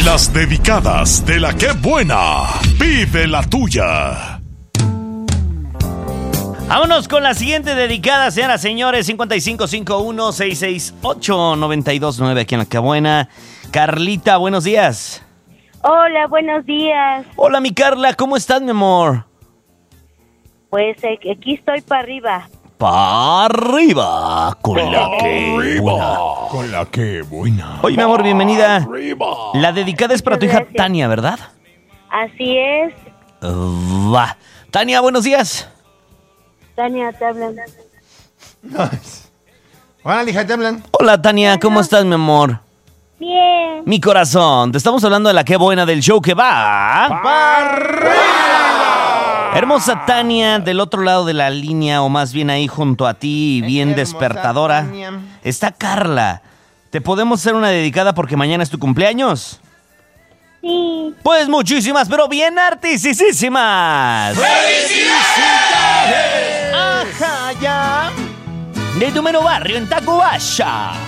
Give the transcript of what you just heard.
Las dedicadas de la que buena. Pide la tuya. Vámonos con la siguiente dedicada, señoras, señores. 5551-668-929 aquí en la que buena. Carlita, buenos días. Hola, buenos días. Hola, mi Carla, ¿cómo estás, mi amor? Pues aquí estoy para arriba. ¡Para arriba! Con la que buena. Con la que buena. Oye, mi amor, bienvenida. Arriba. La dedicada es para tu hija Gracias. Tania, ¿verdad? Así es. Va. Tania, buenos días. Tania, te hablan. Hola, hija, te hablan. Hola, Tania, ¿cómo estás, mi amor? Bien. Mi corazón, te estamos hablando de la que buena del show que va. Hermosa Tania, del otro lado de la línea, o más bien ahí junto a ti, bien Hermosa despertadora, Tania. está Carla. ¿Te podemos hacer una dedicada porque mañana es tu cumpleaños? Sí. Pues muchísimas, pero bien artisísimas. ¡Felicidades! ¡Ajá, ya! De tu mero barrio en Tacubaya.